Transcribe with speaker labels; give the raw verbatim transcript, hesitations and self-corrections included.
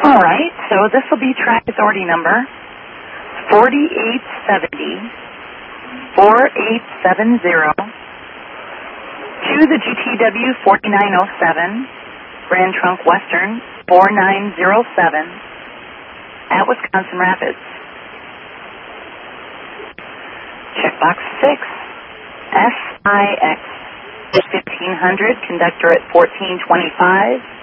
Speaker 1: All right, so this will be track authority number forty-eight seventy, forty-eight seventy to the G T W forty-nine oh seven, Grand Trunk Western four nine zero seven at Wisconsin Rapids. Checkbox six, S I X fifteen hundred, conductor at fourteen twenty-five.